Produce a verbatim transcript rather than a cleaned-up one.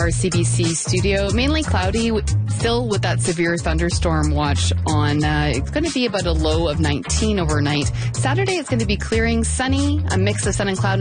Our C B C studio, mainly cloudy, still with that severe thunderstorm watch on. Uh, it's going to be about a low of nineteen overnight. Saturday, it's going to be clearing, sunny, a mix of sun and cloud.